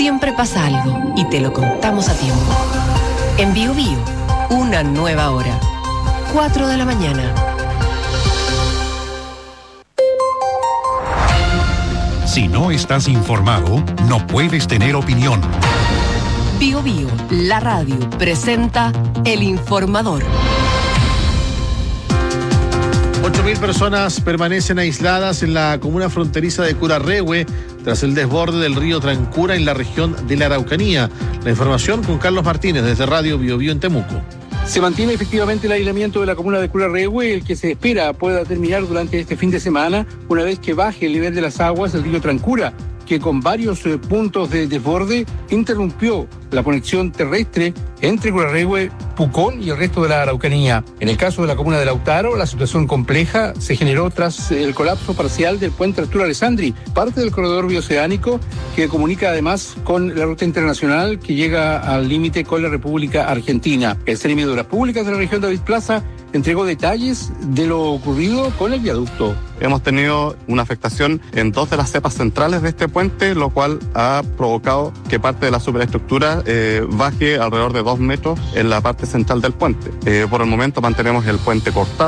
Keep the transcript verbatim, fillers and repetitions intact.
siempre pasa algo y te lo contamos a tiempo. En Bio Bio, una nueva hora. cuatro de la mañana. Si no estás informado, no puedes tener opinión. Bio Bio, la radio, presenta El Informador. ocho mil personas permanecen aisladas en la comuna fronteriza de Curarrehue tras el desborde del río Trancura en la región de la Araucanía. La información con Carlos Martínez desde Radio Bio Bio en Temuco. Se mantiene efectivamente el aislamiento de la comuna de Curarrehue, el que se espera pueda terminar durante este fin de semana, una vez que baje el nivel de las aguas del río Trancura, que con varios eh, puntos de desborde interrumpió la conexión terrestre entre Curarrehue, Pucón y el resto de la Araucanía. En el caso de la comuna de Lautaro, la situación compleja se generó tras el colapso parcial del puente Arturo Alessandri, parte del corredor bioceánico que comunica además con la ruta internacional que llega al límite con la República Argentina. El Servicio de Obras Públicas de la región David Plaza entregó detalles de lo ocurrido con el viaducto. Hemos tenido una afectación en dos de las cepas centrales de este puente, lo cual ha provocado que parte de la superestructura eh, baje alrededor de dos metros en la parte central del puente. Eh, por el momento mantenemos el puente cortado.